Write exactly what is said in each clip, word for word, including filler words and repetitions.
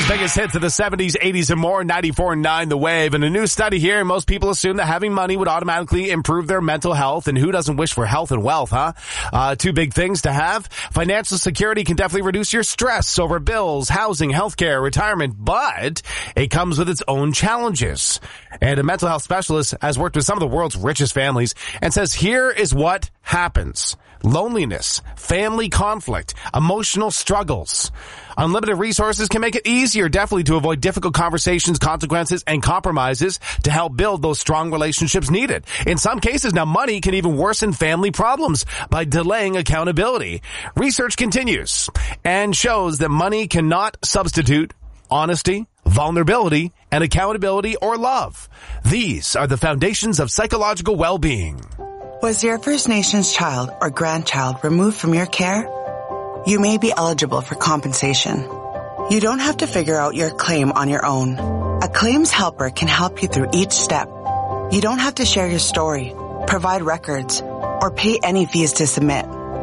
Biggest hits of the seventies, eighties, and more, ninety-four point nine The Wave. And a new study here, most people assume that having money would automatically improve their mental health. And who doesn't wish for health and wealth, huh? Uh, two big things to have. Financial security can definitely reduce your stress over bills, housing, healthcare, retirement, but it comes with its own challenges. And a mental health specialist has worked with some of the world's richest families and says here is what happens. Loneliness, family conflict, emotional struggles. Unlimited resources can make it easier, definitely, to avoid difficult conversations, consequences, and compromises to help build those strong relationships needed. In some cases, now money can even worsen family problems by delaying accountability. Research continues and shows that money cannot substitute honesty, vulnerability, and accountability or love. These are the foundations of psychological well-being. Was your First Nations child or grandchild removed from your care? You may be eligible for compensation. You don't have to figure out your claim on your own. A claims helper can help you through each step. You don't have to share your story, provide records, or pay any fees to submit.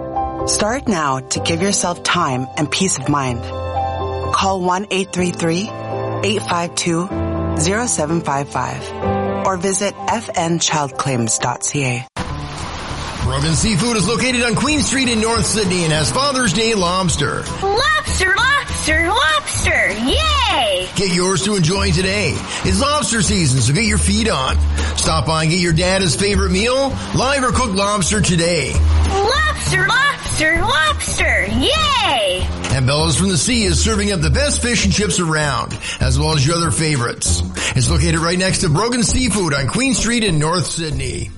Start now to give yourself time and peace of mind. Call one eight three three, eight five two, zero seven five five or visit f n child claims dot c a. Brogan Seafood is located on Queen Street in North Sydney and has Father's Day lobster. Lobster, lobster, lobster! Yay! Get yours to enjoy today. It's lobster season, so get your feet on. Stop by and get your dad's favorite meal, live or cooked lobster today. Lobster, lobster, lobster! Yay! And Bella's from the Sea is serving up the best fish and chips around, as well as your other favorites. It's located right next to Brogan Seafood on Queen Street in North Sydney.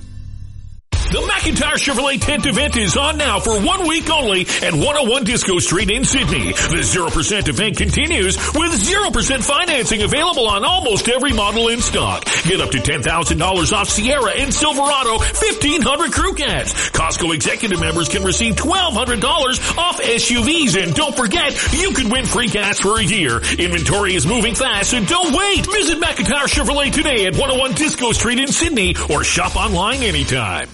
The McIntyre Chevrolet tent event is on now for one week only at one oh one Disco Street in Sydney. The zero percent event continues with zero percent financing available on almost every model in stock. Get up to ten thousand dollars off Sierra and Silverado fifteen hundred Crew Cabs. Costco executive members can receive twelve hundred dollars off S U Vs. And don't forget, you can win free gas for a year. Inventory is moving fast, so don't wait. Visit McIntyre Chevrolet today at one oh one Disco Street in Sydney or shop online anytime.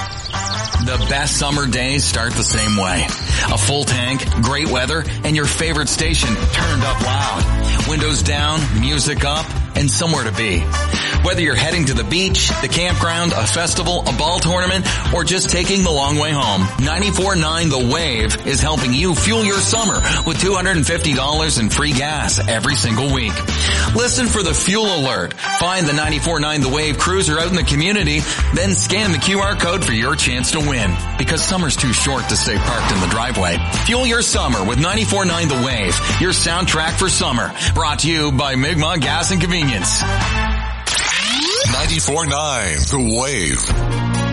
The best summer days start the same way. A full tank, great weather, and your favorite station turned up loud. Windows down, music up, and somewhere to be. Whether you're heading to the beach, the campground, a festival, a ball tournament, or just taking the long way home, ninety-four point nine The Wave is helping you fuel your summer with two hundred fifty dollars in free gas every single week. Listen for the fuel alert. Find the ninety-four point nine The Wave cruiser out in the community, then scan the Q R code for your chance to win. Because summer's too short to stay parked in the driveway. Fuel your summer with ninety-four point nine The Wave, your soundtrack for summer. Brought to you by Mi'kmaq Gas and Convenience. ninety-four point nine The Wave.